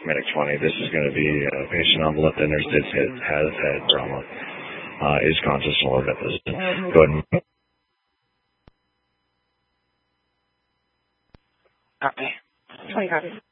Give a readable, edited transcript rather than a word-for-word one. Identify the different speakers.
Speaker 1: Medic 20. This is going to be a patient on the left end. Has had trauma. Is conscious and alert at this. Go ahead and...
Speaker 2: Copy. 20 copy.